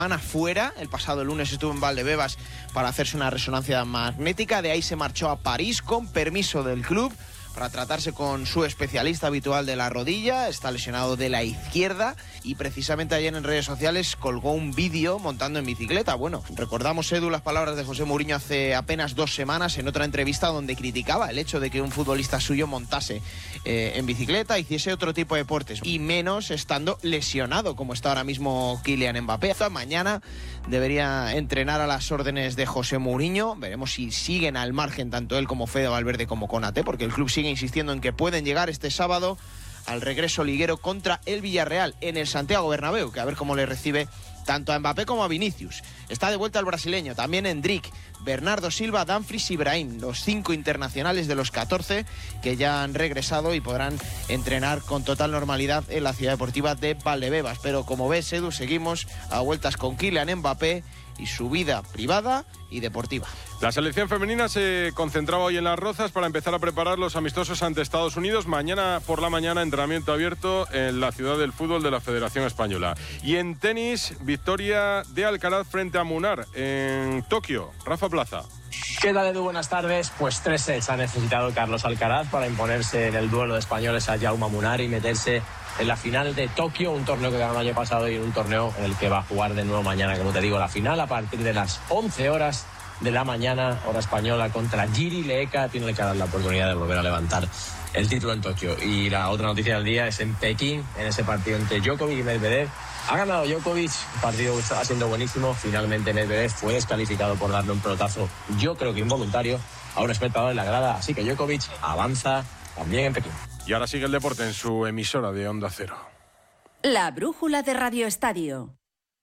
Fuera, el pasado lunes estuvo en Valdebebas para hacerse una resonancia magnética, de ahí se marchó a París con permiso del club para tratarse con su especialista habitual de la rodilla. Está lesionado de la izquierda y precisamente ayer en redes sociales colgó un vídeo montando en bicicleta. Bueno, recordamos, Edu, las palabras de José Mourinho hace apenas 2 semanas en otra entrevista donde criticaba el hecho de que un futbolista suyo montase en bicicleta, hiciese otro tipo de deportes y menos estando lesionado como está ahora mismo Kylian Mbappé. Mañana debería entrenar a las órdenes de José Mourinho. Veremos si siguen al margen tanto él como Fede Valverde como Konaté, porque el club sigue insistiendo en que pueden llegar este sábado al regreso liguero contra el Villarreal en el Santiago Bernabéu, que a ver cómo le recibe tanto a Mbappé como a Vinicius. Está de vuelta el brasileño, también Endrick, Bernardo Silva, Dumfries y Brahim, los 5 internacionales de los 14 que ya han regresado y podrán entrenar con total normalidad en la ciudad deportiva de Valdebebas. Pero como ves, Edu, seguimos a vueltas con Kylian Mbappé y su vida privada y deportiva. La selección femenina se concentraba hoy en Las Rozas para empezar a preparar los amistosos ante Estados Unidos. Mañana por la mañana, entrenamiento abierto en la ciudad del fútbol de la Federación Española. Y en tenis, victoria de Alcaraz frente a Munar en Tokio. Rafa Plaza. ¿Qué tal, Edu? Buenas tardes. Pues 3 sets ha necesitado Carlos Alcaraz para imponerse en el duelo de españoles a Jaume Munar y meterse en la final de Tokio, un torneo que ganó el año pasado y un torneo en el que va a jugar de nuevo mañana, como te digo, la final a partir de las 11 horas de la mañana, hora española, contra Jiri Leeka. Tiene que dar la oportunidad de volver a levantar el título en Tokio. Y la otra noticia del día es en Pekín, en ese partido entre Djokovic y Medvedev. Ha ganado Djokovic, un partido que está siendo buenísimo. Finalmente Medvedev fue descalificado por darle un pelotazo, yo creo que involuntario, a un espectador en la grada. Así que Djokovic avanza también en Pekín. Y ahora sigue el deporte en su emisora de Onda Cero. La brújula de Radio Estadio.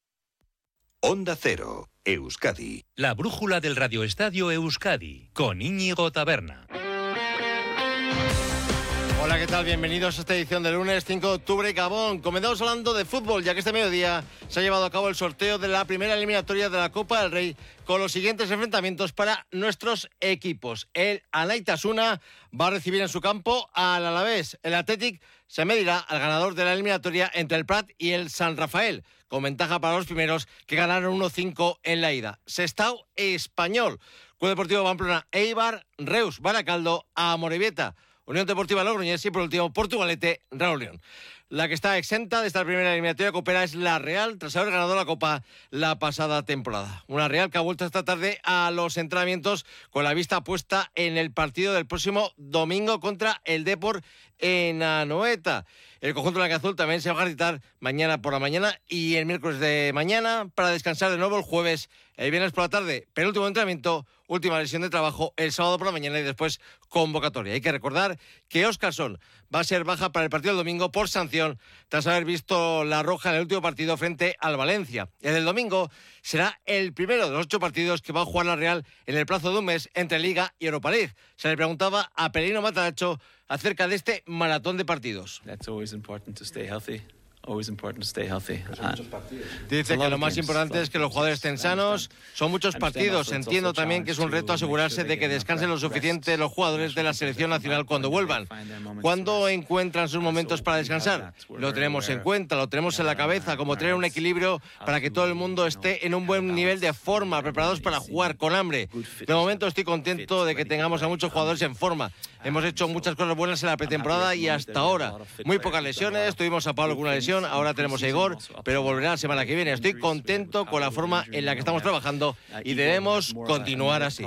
Onda Cero, Euskadi. La brújula del Radio Estadio Euskadi, con Íñigo Taberna. Hola, ¿qué tal? Bienvenidos a esta edición del lunes 5 de octubre, Gabón. Comenzamos hablando de fútbol, ya que este mediodía se ha llevado a cabo el sorteo de la primera eliminatoria de la Copa del Rey, con los siguientes enfrentamientos para nuestros equipos. El Anaitasuna va a recibir en su campo al Alavés. El Athletic se medirá al ganador de la eliminatoria entre el Prat y el San Rafael, con ventaja para los primeros, que ganaron 1-5 en la ida. Sestao Español, Club Deportivo Pamplona, Eibar, Reus, Baracaldo, Amorebieta, Unión Deportiva Logroñés y por último Portugalete, Real Unión. La que está exenta de esta primera eliminatoria copera es la Real, tras haber ganado la Copa la pasada temporada. Una Real que ha vuelto esta tarde a los entrenamientos con la vista puesta en el partido del próximo domingo contra el Depor en Anoeta. El conjunto blanquiazul también se va a ejercitar mañana por la mañana y el miércoles de mañana para descansar de nuevo el jueves, el viernes por la tarde. Penúltimo entrenamiento, última lesión de trabajo el sábado por la mañana y después convocatoria. Hay que recordar que Óscarson va a ser baja para el partido del domingo por sanción tras haber visto la roja en el último partido frente al Valencia. El del domingo será el primero de los 8 partidos que va a jugar la Real en el plazo de un mes entre Liga y Europa League. Se le preguntaba a Pellegrino Matarazzo acerca de este maratón de partidos. Dice que lo más importante es que los jugadores estén sanos. Son muchos partidos. Entiendo también que es un reto asegurarse de que descansen lo suficiente los jugadores de la selección nacional cuando vuelvan. ¿Cuándo encuentran sus momentos para descansar? Lo tenemos en cuenta, lo tenemos en la cabeza, como tener un equilibrio para que todo el mundo esté en un buen nivel de forma, preparados para jugar con hambre. De momento estoy contento de que tengamos a muchos jugadores en forma. Hemos hecho muchas cosas buenas en la pretemporada y hasta ahora. Muy pocas lesiones, tuvimos a Pablo con una lesión, ahora tenemos a Igor, pero volverá la semana que viene. Estoy contento con la forma en la que estamos trabajando y debemos continuar así.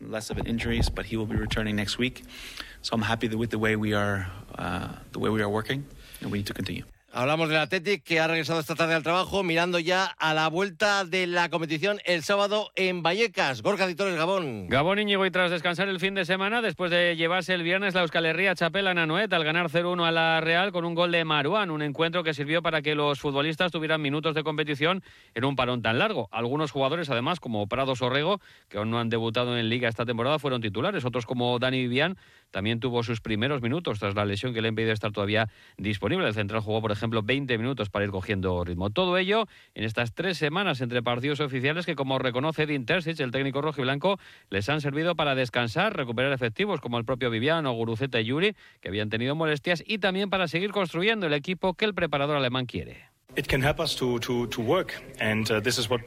Hablamos del Athletic, que ha regresado esta tarde al trabajo, mirando ya a la vuelta de la competición el sábado en Vallecas. Gorka Ditores, Gabón. Gabón, Íñigo, y tras descansar el fin de semana, después de llevarse el viernes la Euskal Herria Txapela en Anoeta al ganar 0-1 a la Real con un gol de Marouane, un encuentro que sirvió para que los futbolistas tuvieran minutos de competición en un parón tan largo. Algunos jugadores, además, como Prado Sorrego, que aún no han debutado en Liga esta temporada, fueron titulares. Otros, como Dani Vivian, también tuvo sus primeros minutos tras la lesión que le ha impedido estar todavía disponible. El central jugó, por ejemplo, 20 minutos para ir cogiendo ritmo. Todo ello en estas 3 semanas entre partidos oficiales que, como reconoce Edin Terzic, el técnico rojiblanco, les han servido para descansar, recuperar efectivos como el propio Viviano, Guruceta y Yuri, que habían tenido molestias, y también para seguir construyendo el equipo que el preparador alemán quiere. It can help us to work, and this is what